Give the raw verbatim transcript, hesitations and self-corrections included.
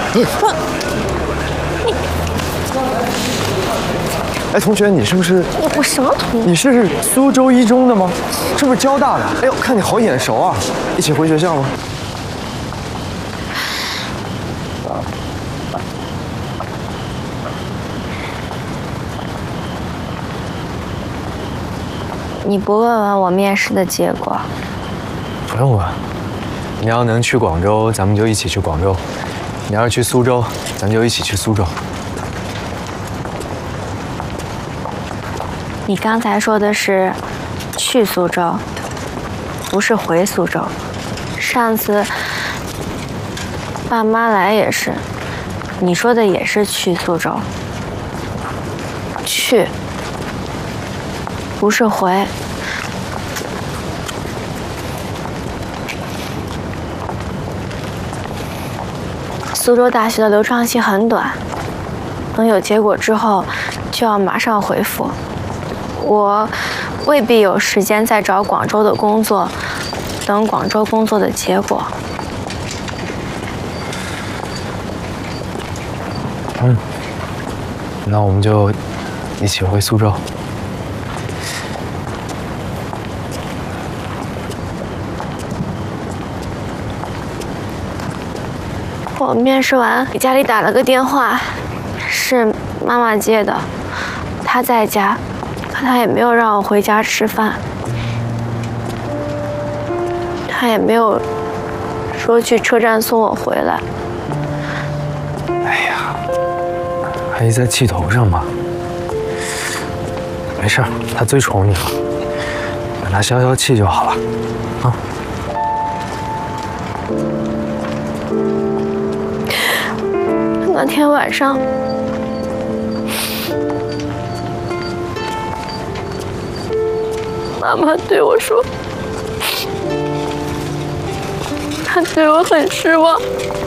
哎，同学，你是不是？ 我我什么同学？ 你是苏州一中的吗？是不是交大的？哎呦，看你好眼熟啊！一起回学校吗？ 你不问问我面试的结果？ 不用问。你要能去广州，咱们就一起去广州；你要是去苏州，咱就一起去苏州。 你刚才说的是去苏州，不是回苏州。上次爸妈来也是，你说的也是去苏州。去，不是回。苏州大学的流畅期很短，等有结果之后，就要马上回复。我未必有时间再找广州的工作，等广州工作的结果。 嗯，那我们就一起回苏州。 我面试完给家里打了个电话，是妈妈接的，她在家，可她也没有让我回家吃饭，她也没有说去车站送我回来。 哎呀，还在气头上吗？没事，他最宠你了，让他消消气就好了，啊。 那天晚上，妈妈对我说，她对我很失望。